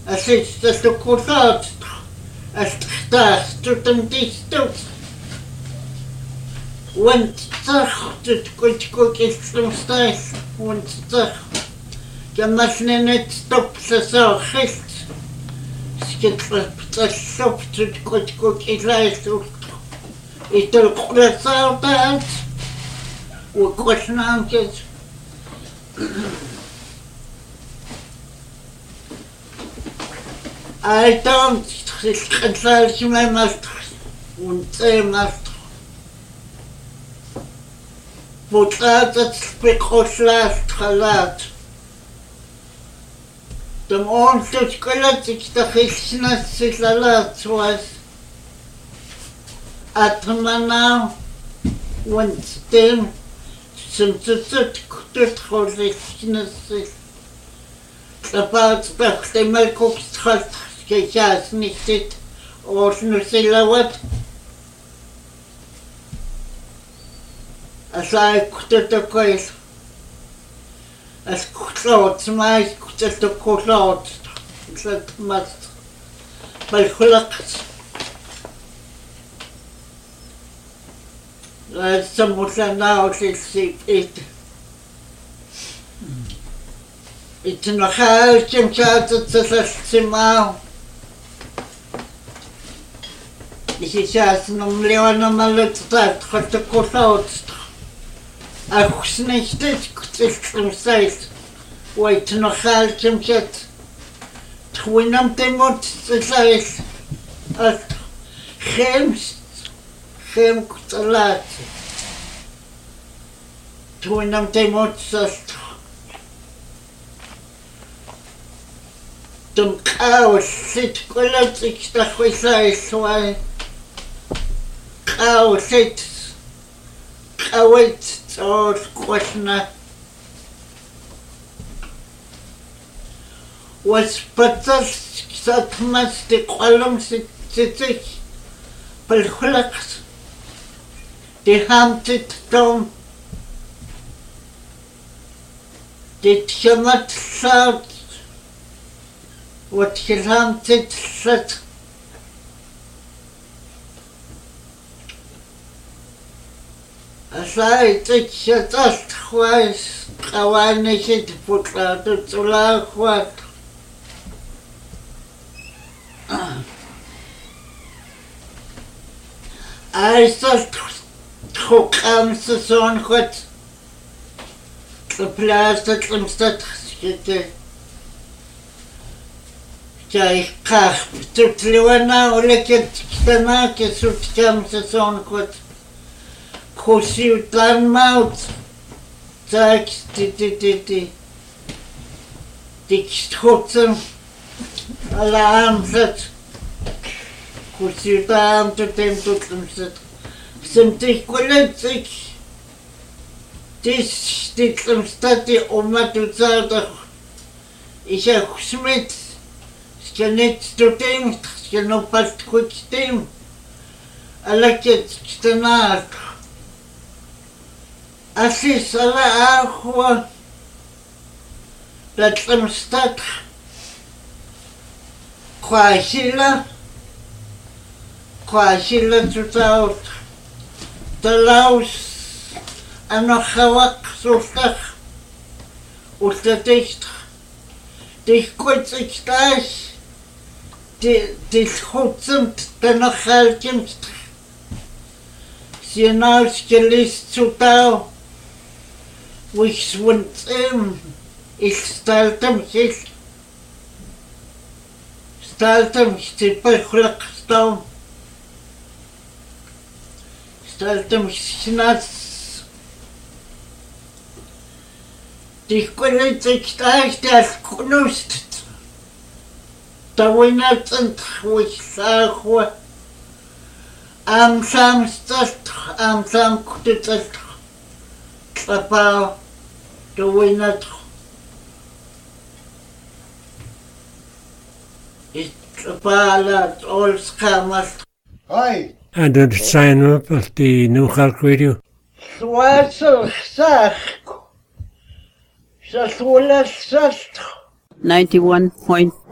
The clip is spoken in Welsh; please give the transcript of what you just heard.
Assistalukulaat astaqtaartutamtiistuut uantsartut kutkukillumstail uantsar kamallinat topsasoorrilt skitlerptalluptut kutkukillailt itulqulasaartaat uqulnaamkit I don't control my master und master. Potlaat spekoslaat gelaat. De ontlust gelat ik de gisnas zich laat was. Atmana want stem sinds het gisnas zich. About the milk strut, Kayas knitted or Nusilawat. As I could the quail, as clouds, my could the clouds, that must by Hulaks. Like someone now, it. It's in the house, and shouted to the Simao. This is just no Leonamallet that got the court out. I was nicht from sight. Wait in the house, and shut. Twinum them out the size. Hem the lad. Twinum them out the Dum cow sit quillet the white why cow sit cowit or quashna was patas that must the column sit Palhulax the haunted down the chamat south. What he hunted set as I take just twice, I need to put out to laugh what I thought who comes the son what the plastic instead. Jai kach tutliwana oleket kitana ke sutkam se son kot kosi utlan maut tak ti dikstotzen alarm set kosi utlan tutem tutem set semtik koletik dis ditlem stati omatuzada isha schmidt Skenet stuting, skenopat kutstim, alaket stenak. Asis ala ahwa, dat stat, kwashila tutaut, talaus, anochawak sultach, ustaticht, dich kurz ich gleich. Die Schutzend der noch haltend, sie hinausgelist zu Tau, wo ich wund ich stellte mich die Bechleckstau, stellte mich nass, die Qualität gleich der Knust. The winners and which are am Samstag, am Samstag, about the winner. It's about all scammers. Hi. And then sign up at the New York Radio. So, 91.